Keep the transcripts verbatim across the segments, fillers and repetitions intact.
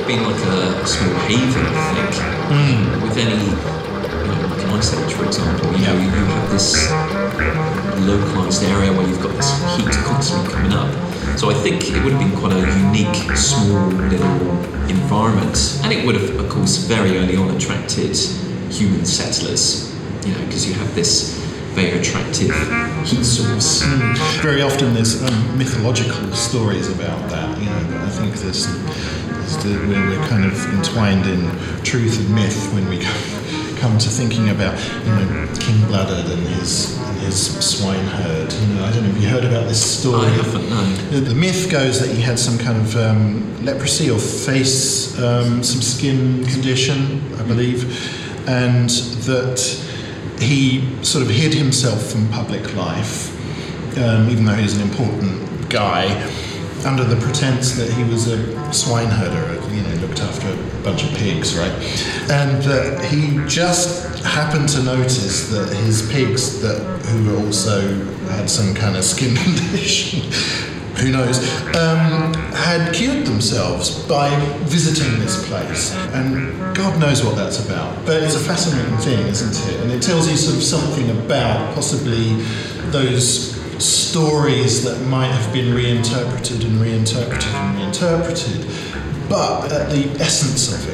have been like a small haven, I think. Mm. With any, you know, like an ice age, for example, you know, you have this localised area where you've got this heat constantly coming up. So I think it would have been quite a unique, small little environment, and it would have, of course, very early on attracted human settlers. You know, because you have this very attractive heat source. Mm. Very often there's um, mythological stories about that. You know, I think there's, there's the, we're, we're kind of entwined in truth and myth when we come to thinking about, you know, King Bladud and his and his swineherd. You know, I don't know if you heard about this story. I haven't, no. The, the myth goes that he had some kind of um, leprosy or face, um, some skin condition, I believe, and that he sort of hid himself from public life, um, even though he was an important guy, under the pretense that he was a swineherder, you know, looked after a bunch of pigs, right? And that he just happened to notice that his pigs, that who also had some kind of skin condition, who knows, um, had cured themselves by visiting this place. And God knows what that's about. But it's a fascinating thing, isn't it? And it tells you sort of something about possibly those stories that might have been reinterpreted and reinterpreted and reinterpreted. But at the essence of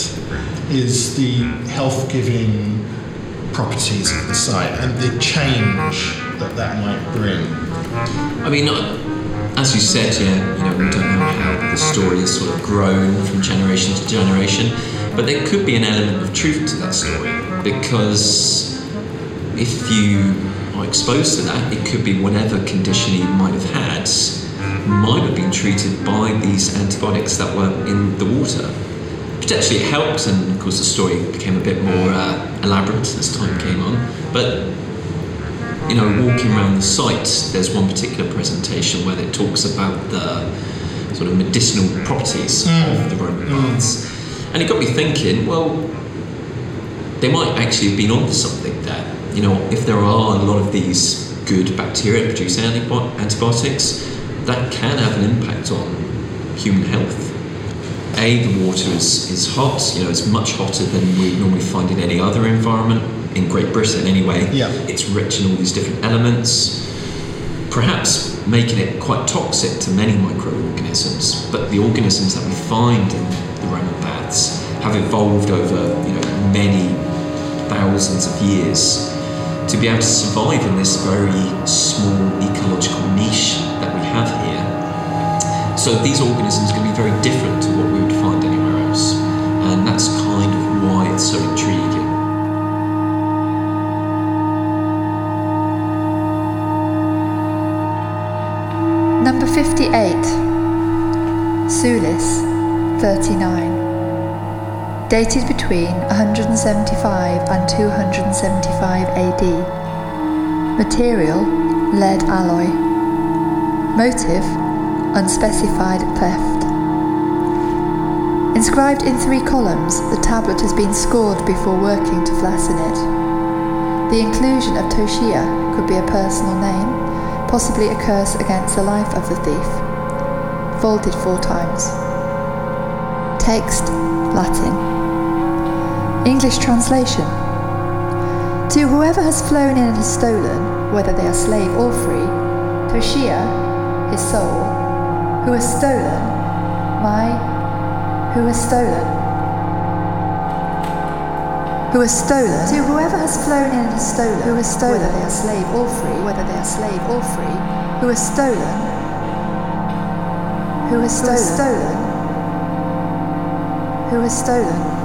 it is the health-giving properties of the site and the change that that might bring. I mean, as you said, yeah, you know, we don't know how the story has sort of grown from generation to generation, but there could be an element of truth to that story, because if you are exposed to that, it could be whatever condition you might have had might have been treated by these antibiotics that were in the water. Potentially it helped, and of course the story became a bit more uh, elaborate as time came on, but you know, walking around the site, there's one particular presentation where it talks about the sort of medicinal properties mm. of the Roman baths. Mm. And it got me thinking, well, they might actually have been onto something there. You know, if there are a lot of these good bacteria that produce antibi- antibiotics, that can have an impact on human health. A, the water is, is hot, you know, it's much hotter than we normally find in any other environment. In Great Britain anyway, yeah. It's rich in all these different elements, perhaps making it quite toxic to many microorganisms. But the organisms that we find in the Roman baths have evolved over, you know, many thousands of years to be able to survive in this very small ecological niche that we have here. So these organisms are going to be very different to what we would find anywhere else, and that's kind of why it's so intriguing. Number fifty-eight, Sulis, thirty-nine. Dated between one hundred seventy-five and two hundred seventy-five A D. Material, lead alloy. Motive, unspecified theft. Inscribed in three columns, the tablet has been scored before working to flatten it. The inclusion of Toshia could be a personal name, possibly a curse against the life of the thief. Folded four times. Text, Latin. English translation. To whoever has flown in and has stolen, whether they are slave or free, Toshia, his soul, who has stolen, my, who has stolen. Who has stolen, to whoever has flown in and has stolen, who has stolen, whether they are slave or free, whether they are slave or free, who has stolen, who has stolen, who has stolen, who has stolen.